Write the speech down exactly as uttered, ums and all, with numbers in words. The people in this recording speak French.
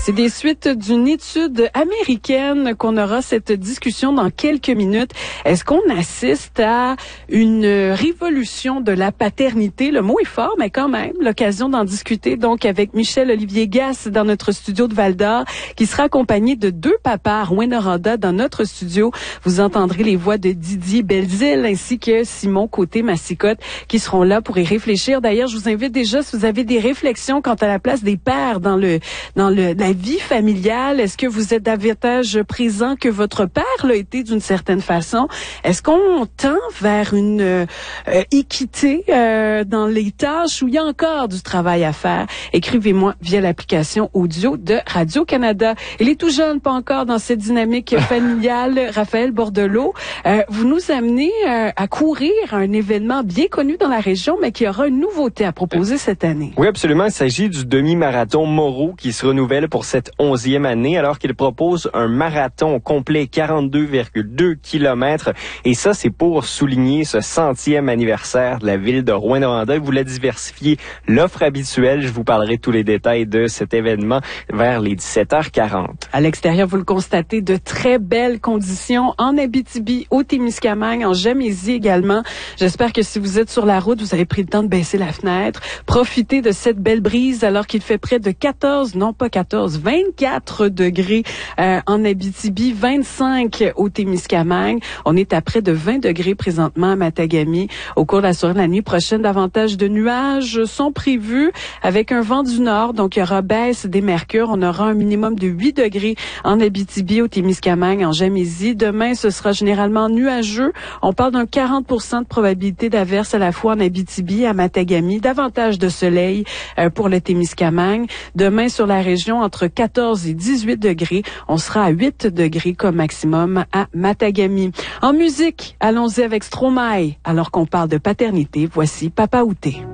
C'est des suites d'une étude américaine qu'on aura cette discussion dans quelques minutes. Est-ce qu'on assiste à une révolution de la paternité? Le mot est fort, mais quand même, l'occasion d'en discuter donc avec Michel-Olivier Gasse dans notre studio de Val-d'Or, qui sera accompagné de deux papas à Rouyn-Noranda dans notre studio. Vous entendrez les voix de Didier Belzile ainsi que Simon Côté-Massicotte qui seront là pour y réfléchir. D'ailleurs, je vous invite déjà, si vous avez des réflexions quant à la place des pères dans le dans le la vie familiale, est-ce que vous êtes davantage présent que votre père l'a été d'une certaine façon? Est-ce qu'on tend vers une euh, équité euh, dans les tâches où il y a encore du travail à faire? Écrivez-moi via l'application audio de Radio-Canada. Il est tout jeune, pas encore dans cette dynamique familiale, Raphaël Bordelot. Euh, vous nous amenez euh, à courir à un événement bien connu dans la région, mais qui aura une nouveauté à proposer cette année. Oui, absolument. Il s'agit du demi-marathon Moreau qui se renouvelle pour cette onzième année, alors qu'il propose un marathon complet quarante-deux virgule deux kilomètres. Et ça, c'est pour souligner ce centième anniversaire de la ville de Rouyn-Noranda. Il voulait diversifier l'offre habituelle. Je vous parlerai de tous les détails de cet événement vers les dix-sept heures quarante. À l'extérieur, vous le constatez, de très belles conditions en Abitibi, au Témiscamingue, en Gamésie également. J'espère que si vous êtes sur la route, vous avez pris le temps de baisser la fenêtre. Profitez de cette belle brise alors qu'il fait près de quatorze, non pas quatorze, vingt-quatre degrés euh, en Abitibi, vingt-cinq au Témiscamingue. On est à près de vingt degrés présentement à Matagami. Au cours de la soirée de la nuit prochaine, davantage de nuages sont prévus avec un vent du nord. Donc, il y aura baisse des mercures. On aura un minimum de huit degrés en Abitibi, au Témiscamingue, en Gamésie. Demain, ce sera généralement nuageux. On parle d'un quarante pour cent de probabilité d'averse à la fois en Abitibi, à Matagami. Davantage de soleil euh, pour le Témiscamingue. Demain, sur la région, entre quatorze et dix-huit degrés. On sera à huit degrés comme maximum à Matagami. En musique, allons-y avec Stromae. Alors qu'on parle de paternité, voici Papa Outé.